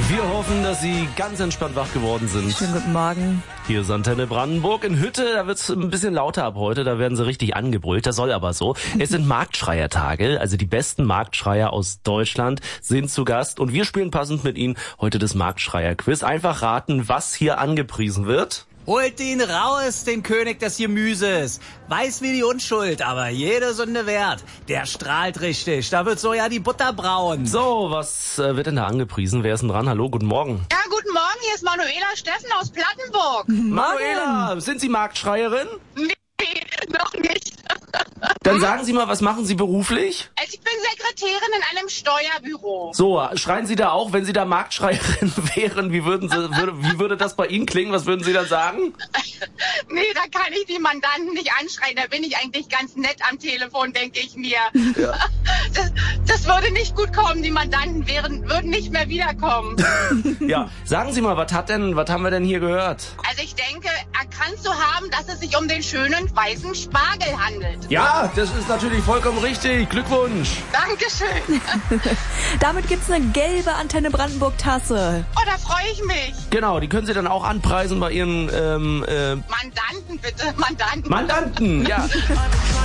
Wir hoffen, dass Sie ganz entspannt wach geworden sind. Schönen guten Morgen. Hier ist Antenne Brandenburg in Hütte. Da wird's ein bisschen lauter ab heute. Da werden sie richtig angebrüllt. Das soll aber so. Es sind Marktschreiertage. Also die besten Marktschreier aus Deutschland sind zu Gast. Und wir spielen passend mit Ihnen heute das Marktschreier-Quiz. Einfach raten, was hier angepriesen wird. Holt ihn raus, den König des Gemüses. Weiß wie die Unschuld, aber jede Sünde wert. Der strahlt richtig, da wird so ja die Butter braun. So, was wird denn da angepriesen? Wer ist denn dran? Hallo, guten Morgen. Ja, guten Morgen, hier ist Manuela Steffen aus Plattenburg. Manuela, sind Sie Marktschreierin? Nee, noch nicht. Dann sagen Sie mal, was machen Sie beruflich? Also ich bin Sekretärin in einem Steuerbüro. So, schreien Sie da auch, wenn Sie da Marktschreierin wären? Wie würde das bei Ihnen klingen? Was würden Sie dann sagen? Nee, da kann ich die Mandanten nicht anschreien. Da bin ich eigentlich ganz nett am Telefon, denke ich mir. Ja. Das würde nicht gut kommen. Die Mandanten würden nicht mehr wiederkommen. Ja, sagen Sie mal, was haben wir denn hier gehört? Also ich denke, erkannt zu haben, dass es sich um den schönen weißen Spargel handelt. Ja, das ist natürlich vollkommen richtig. Glückwunsch. Dankeschön. Damit gibt's eine gelbe Antenne Brandenburg Tasse. Oh, da freue ich mich. Genau, die können Sie dann auch anpreisen bei Ihren Mandanten, bitte. Mandanten. Mandanten. Ja.